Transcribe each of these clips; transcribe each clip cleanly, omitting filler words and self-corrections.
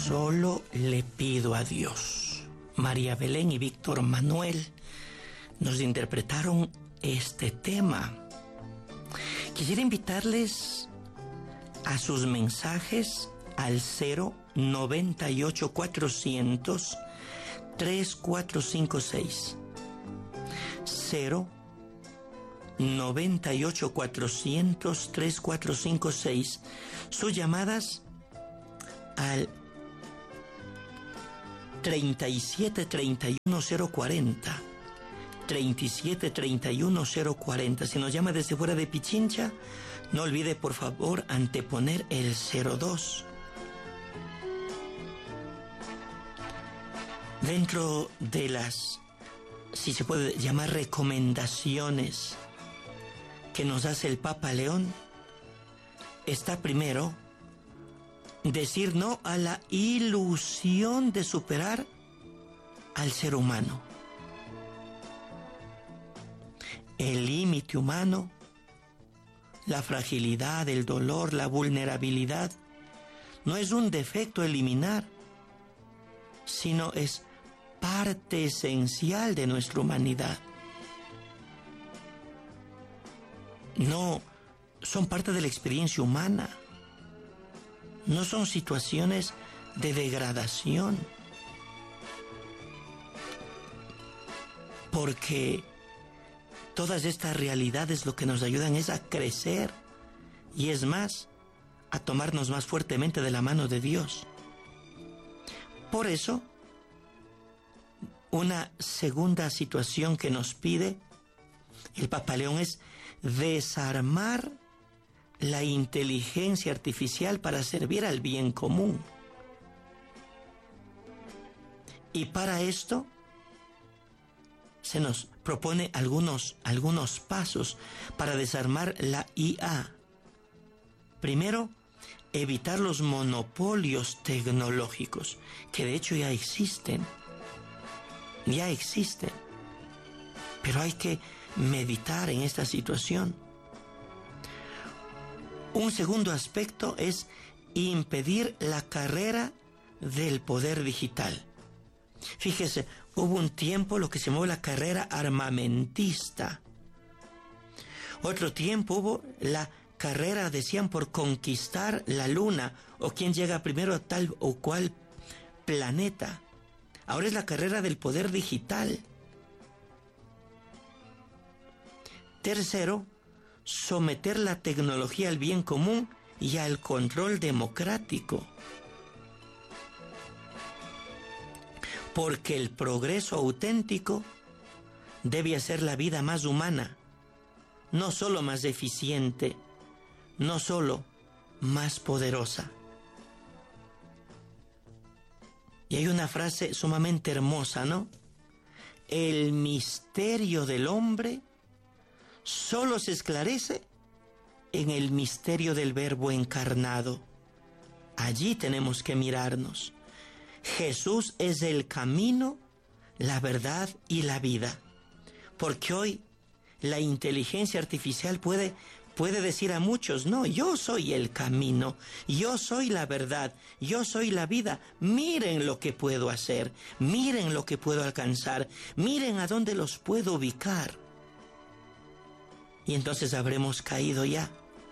Solo le pido a Dios. María Belén y Víctor Manuel nos interpretaron este tema. Quisiera invitarles a sus mensajes al 098 400 3456. 098 400 3456. Sus llamadas al 37 31 040. 37 31 040. Si nos llama desde fuera de Pichincha, no olvide por favor anteponer el 02. Dentro de las, si se puede llamar, recomendaciones que nos hace el Papa León, está primero decir no a la ilusión de superar al ser humano. El límite humano, la fragilidad, el dolor, la vulnerabilidad, no es un defecto a eliminar, sino es parte esencial de nuestra humanidad. No son parte de la experiencia humana. No son situaciones de degradación. Porque todas estas realidades lo que nos ayudan es a crecer y es más, a tomarnos más fuertemente de la mano de Dios. Por eso, una segunda situación que nos pide el Papa León es desarmar la inteligencia artificial para servir al bien común. Y para esto se nos propone algunos pasos para desarmar la IA. Primero, evitar los monopolios tecnológicos, que de hecho ya existen. Pero hay que meditar en esta situación. Un segundo aspecto es impedir la carrera del poder digital. Fíjese, hubo un tiempo lo que se llamó la carrera armamentista. Otro tiempo hubo la carrera, decían, por conquistar la luna o quién llega primero a tal o cual planeta. Ahora es la carrera del poder digital. Tercero, someter la tecnología al bien común y al control democrático. Porque el progreso auténtico debe hacer la vida más humana, no solo más eficiente, no solo más poderosa. Y hay una frase sumamente hermosa, ¿no? El misterio del hombre solo se esclarece en el misterio del Verbo encarnado. Allí tenemos que mirarnos. Jesús es el camino, la verdad y la vida. Porque hoy la inteligencia artificial puede decir a muchos, no, yo soy el camino, yo soy la verdad, yo soy la vida. Miren lo que puedo hacer, miren lo que puedo alcanzar, miren a dónde los puedo ubicar. Y entonces habremos caído ya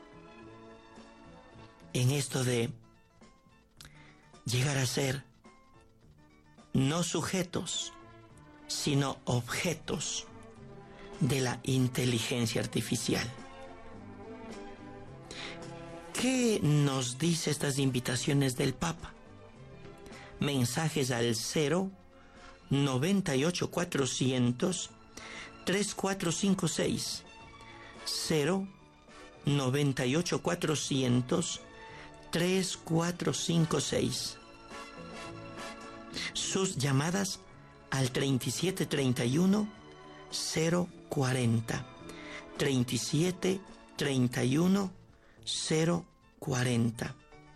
en esto de llegar a ser no sujetos, sino objetos de la inteligencia artificial. ¿Qué nos dice estas invitaciones del Papa? Mensajes al 098 400 3456. 098 400 3456. Sus llamadas al 37 31 040. 37 31 040.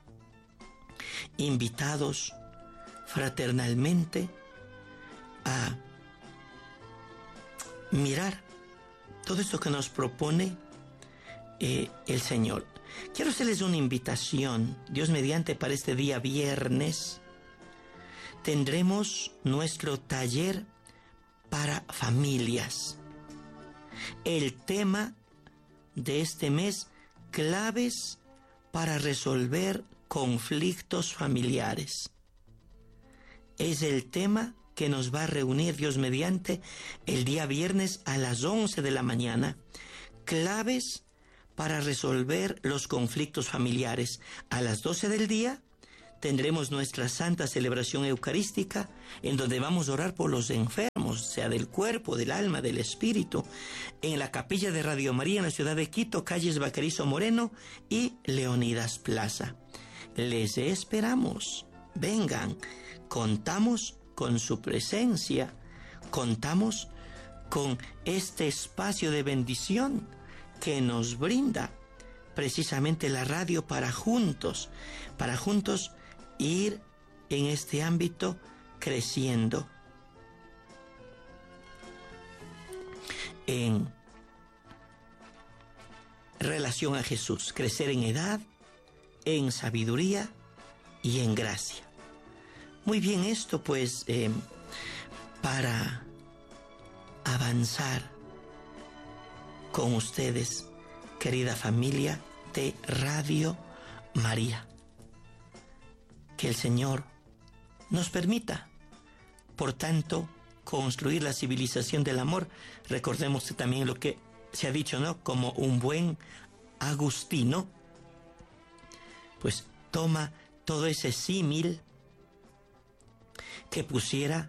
Invitados fraternalmente a mirar todo esto que nos propone el Señor. Quiero hacerles una invitación, Dios mediante, para este día viernes tendremos nuestro taller para familias. El tema de este mes, claves para resolver conflictos familiares. Es el tema que nos va a reunir Dios mediante el día viernes a las 11 de la mañana. Claves para resolver los conflictos familiares. A las 12 del día tendremos nuestra santa celebración eucarística, en donde vamos a orar por los enfermos, sea del cuerpo, del alma, del espíritu, en la capilla de Radio María en la ciudad de Quito, calles Bacarizo Moreno y Leonidas Plaza. Les esperamos. Vengan, contamos con su presencia, contamos con este espacio de bendición que nos brinda precisamente la radio para juntos ir en este ámbito creciendo en relación a Jesús, crecer en edad, en sabiduría y en gracia. Muy bien, esto pues para avanzar con ustedes, querida familia de Radio María. Que el Señor nos permita, por tanto, construir la civilización del amor. Recordemos también lo que se ha dicho, ¿no? Como un buen agustino, pues toma todo ese símil que pusiera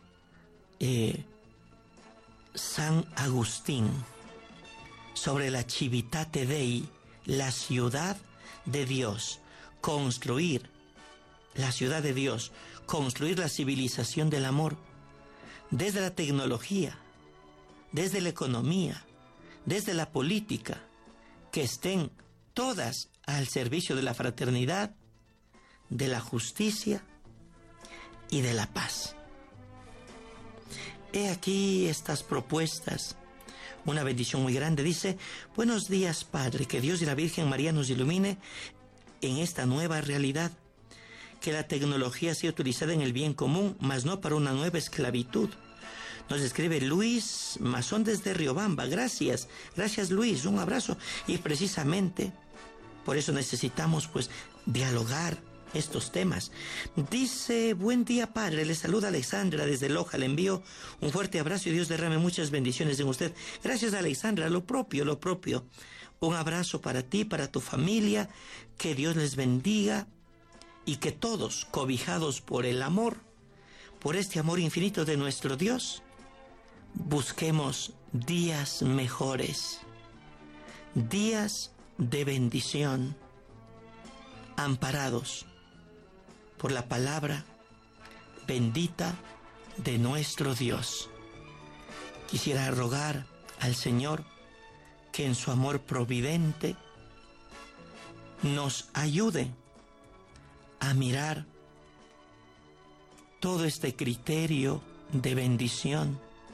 San Agustín sobre la Civitate Dei, la ciudad de Dios, construir la ciudad de Dios, construir la civilización del amor, desde la tecnología, desde la economía, desde la política, que estén todas al servicio de la fraternidad, de la justicia y de la paz. He aquí estas propuestas. Una bendición muy grande. Dice: buenos días, Padre, que Dios y la Virgen María nos ilumine en esta nueva realidad. Que la tecnología sea utilizada en el bien común, mas no para una nueva esclavitud. Nos escribe Luis Mazón desde Riobamba. Gracias Luis, un abrazo. Y precisamente por eso necesitamos pues dialogar estos temas. Dice: buen día, Padre, le saluda Alexandra desde Loja, le envío un fuerte abrazo y Dios derrame muchas bendiciones en usted. Gracias, Alexandra, lo propio. Un abrazo para ti, para tu familia, que Dios les bendiga y que todos, cobijados por el amor, por este amor infinito de nuestro Dios, busquemos días mejores, días de bendición, amparados por la palabra bendita de nuestro Dios. Quisiera rogar al Señor que en su amor providente nos ayude a mirar todo este criterio de bendición.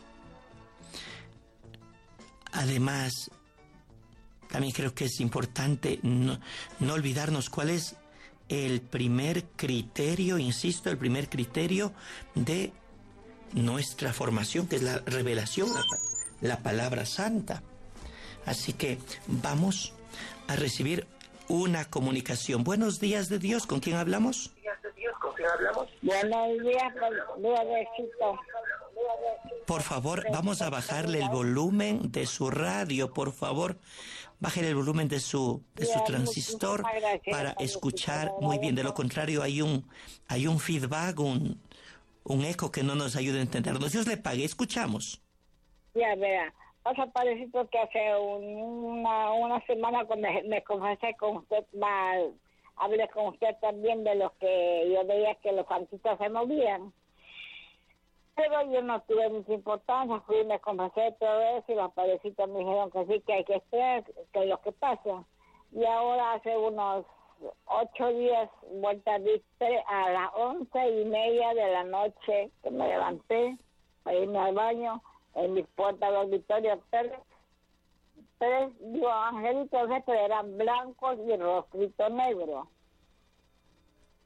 Además, también creo que es importante no olvidarnos cuál es el primer criterio, insisto, el primer criterio de nuestra formación, que es la revelación, la palabra santa. Así que vamos a recibir una comunicación. Buenos días de Dios, ¿con quién hablamos? Buenos días, Diosito. Por favor, vamos a bajarle el volumen de su radio, por favor. Bájale el volumen de su transistor para escuchar muy bien. De lo contrario, hay un feedback, un eco que no nos ayuda a entendernos. Dios le pague. Escuchamos. Ya, vea. Pasa, Padrecito, que hace una semana cuando me confesé con usted, hablé con usted también de los que yo veía que los santitos se movían. Pero yo no tuve mucha importancia, fui y me confesé todo eso y los padrecitos me dijeron que sí, que hay que esperar, que es lo que pasa. Y ahora hace unos 8 días, vuelta a las 11:30 de la noche, que me levanté para irme al baño, en mis puertas del auditorio, tres angelitos, pero eran blancos y el rostrito negro. Y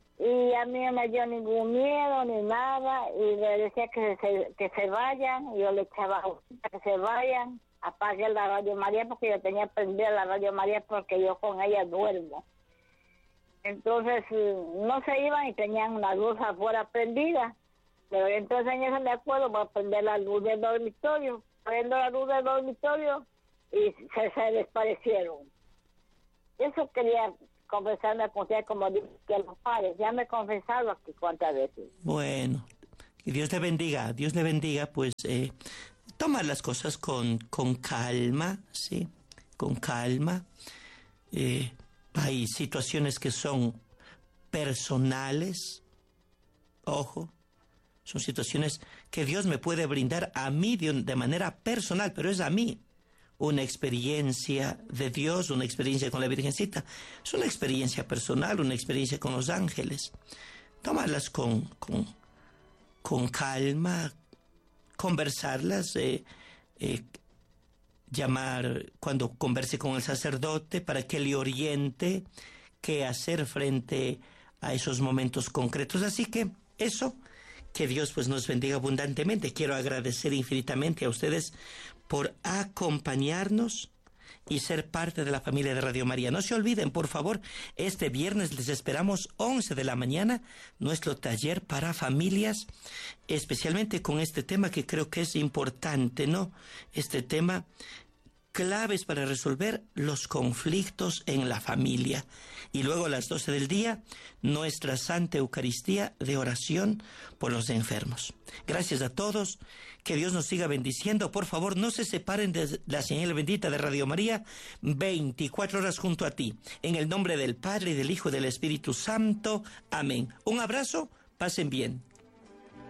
y a mí no me dio ningún miedo ni nada, y le decía que se vayan, y yo le echaba que se vayan, apague la Radio María, porque yo tenía prendida la Radio María porque yo con ella duermo. Entonces no se iban y tenían una luz afuera prendida, pero entonces en eso me acuerdo, voy a prender la luz del dormitorio, prendo la luz del dormitorio y se desaparecieron. Eso quería confesarme con usted, como dice que los padres, ya me he confesado aquí cuántas veces. Bueno, que Dios le bendiga, pues toma las cosas con calma, ¿sí? Con calma. Hay situaciones que son personales, ojo, son situaciones que Dios me puede brindar a mí de manera personal, pero es a mí una experiencia de Dios, una experiencia con la Virgencita. Es una experiencia personal, una experiencia con los ángeles. Tómalas con calma, conversarlas, llamar cuando converse con el sacerdote para que le oriente qué hacer frente a esos momentos concretos. Así que eso, que Dios pues nos bendiga abundantemente. Quiero agradecer infinitamente a ustedes por acompañarnos y ser parte de la familia de Radio María. No se olviden, por favor, este viernes les esperamos 11 de la mañana, nuestro taller para familias, especialmente con este tema que creo que es importante, ¿no? Este tema, claves para resolver los conflictos en la familia. Y luego a las 12 del día, nuestra Santa Eucaristía de oración por los enfermos. Gracias a todos, que Dios nos siga bendiciendo. Por favor, no se separen de la señal bendita de Radio María, 24 horas junto a ti. En el nombre del Padre, y del Hijo, y del Espíritu Santo. Amén. Un abrazo, pasen bien.